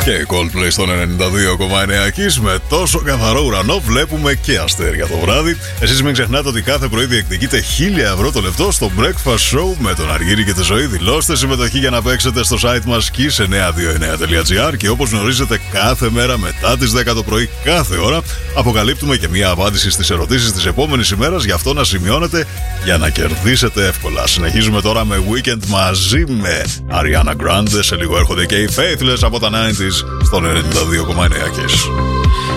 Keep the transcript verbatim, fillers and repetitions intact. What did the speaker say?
Και Coldplay στον ενενήντα δύο κόμμα εννέα Kiss. Με τόσο καθαρό ουρανό βλέπουμε και αστέρια το βράδυ. Εσείς μην ξεχνάτε ότι κάθε πρωί διεκδικείτε χίλια ευρώ το λεπτό στο Breakfast Show με τον Αργύρη και τη Ζωή. Δηλώστε συμμετοχή για να παίξετε στο site μας kiss εννιακόσια είκοσι εννέα τελεία gr. Και όπως γνωρίζετε, κάθε μέρα μετά τις δέκα το πρωί, κάθε ώρα, αποκαλύπτουμε και μία απάντηση στις ερωτήσεις της επόμενης ημέρας. Γι' αυτό να σημειώνετε για να κερδίσετε εύκολα. Συνεχίζουμε τώρα με Weekend μαζί με Ariana Grande. Σε λίγο έρχονται και οι Faithless από τα ενενήντα στον ενενήντα δύο κόμμα εννέα Kiss.